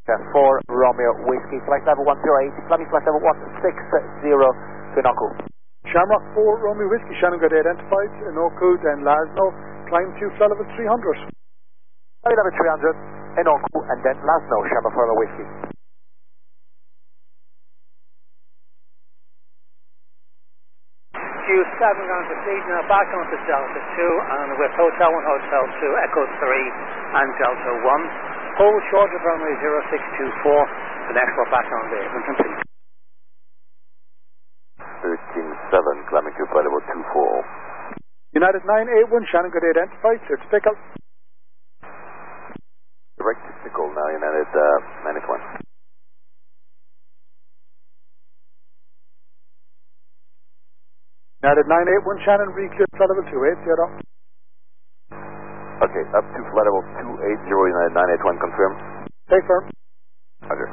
4 Romeo Whiskey, flight level 108, climbing flight level 160 to Inoku. Shamrock 4 Romeo Whiskey, Shannon got identified, Inoku, then Lasno, climb to flight level 300. Flight level 300, Inoku, and then Lasno, Shamrock 4 Romeo Whiskey. Q7 going to proceed now back onto Delta 2 and with Hotel 1, Hotel 2, Echo 3 and Delta 1. Hold short of runway 0624, the next we're back on the Edmonton Peak. 13-7, climbing to flight level 24. United 981, Shannon got identified, clear to take out. Direct to Pickle now, United 981. United 981, Shannon, re-clear flight level 280. Okay, up to flight level 280, United 981, confirm. Stay firm. Roger.